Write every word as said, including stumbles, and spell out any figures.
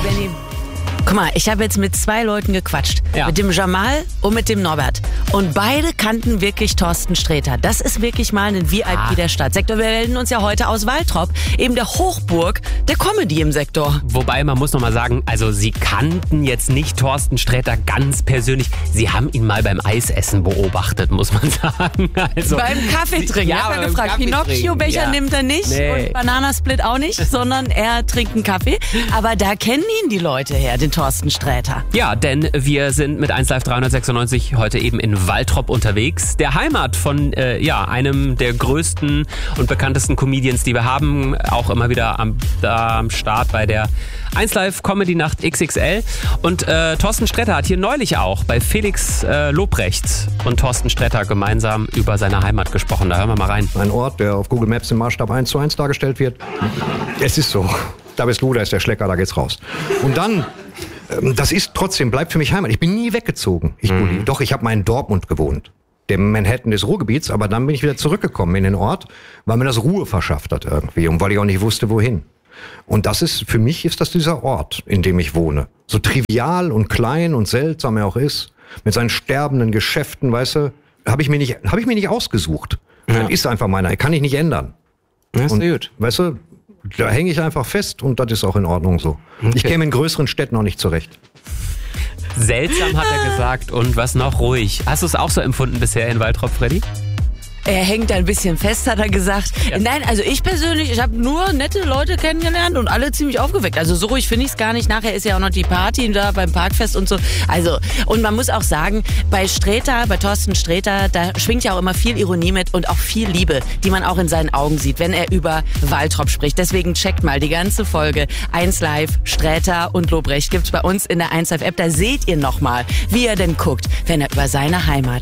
Benni, guck mal, ich habe jetzt mit zwei Leuten gequatscht. Ja. Mit dem Jamal und mit dem Norbert. Und beide kannten wirklich Thorsten Sträter. Das ist wirklich mal ein V I P Ah. der Stadt. Sektor, wir melden uns ja heute aus Waltrop, eben der Hochburg der Comedy im Sektor. Wobei, man muss noch mal sagen, also sie kannten jetzt nicht Thorsten Sträter ganz persönlich. Sie haben ihn mal beim Eisessen beobachtet, muss man sagen. Also, Beim Kaffee trinken. Ja, ich habe ja beim gefragt, Kaffee Pinocchio-Becher trinken, ja. nimmt er nicht Nee. und Bananasplit auch nicht, sondern er trinkt einen Kaffee. Aber da kennen ihn die Leute her, den Thorsten Sträter. Ja, denn wir sind mit eins Live dreihundertsechsundneunzig heute eben in Waltrop unterwegs. Der Heimat von äh, ja, einem der größten und bekanntesten Comedians, die wir haben. Auch immer wieder am, da am Start bei der eins Live Comedy Nacht X X L. Und äh, Thorsten Sträter hat hier neulich auch bei Felix äh, Lobrecht und Thorsten Sträter gemeinsam über seine Heimat gesprochen. Da hören wir mal rein. Ein Ort, der auf Google Maps im Maßstab eins zu eins dargestellt wird. Es ist so. Da bist du, da ist der Schlecker, da geht's raus. Und dann, ähm, das ist trotzdem, bleibt für mich Heimat. Ich bin nie weggezogen, ich Bulli. Mhm. Doch, ich habe mal in Dortmund gewohnt. Dem Manhattan des Ruhrgebiets, aber dann bin ich wieder zurückgekommen in den Ort, weil mir das Ruhe verschafft hat irgendwie und weil ich auch nicht wusste, wohin. Und das ist, für mich ist das dieser Ort, in dem ich wohne. So trivial und klein und seltsam er auch ist, mit seinen sterbenden Geschäften, weißt du, habe ich mir nicht, habe ich mir nicht ausgesucht. Ja. Das ist einfach meiner, kann ich nicht ändern. Das ist Und, gut. weißt du, da hänge ich einfach fest und das ist auch in Ordnung so. Ich käme in größeren Städten auch nicht zurecht. Seltsam hat er gesagt und was noch ruhig. Hast du es auch so empfunden bisher in Waltrop, Freddy? Er hängt ein bisschen fest, hat er gesagt. Ja. Nein, also ich persönlich, ich habe nur nette Leute kennengelernt und alle ziemlich aufgeweckt. Also so ruhig finde ich es gar nicht. Nachher ist ja auch noch die Party da beim Parkfest und so. Also, und man muss auch sagen, bei Sträter, bei Thorsten Sträter, da schwingt ja auch immer viel Ironie mit und auch viel Liebe, die man auch in seinen Augen sieht, wenn er über Waltrop spricht. Deswegen checkt mal die ganze Folge eins Live, Sträter und Lobrecht gibt's bei uns in der eins Live App. Da seht ihr nochmal, wie er denn guckt, wenn er über seine Heimat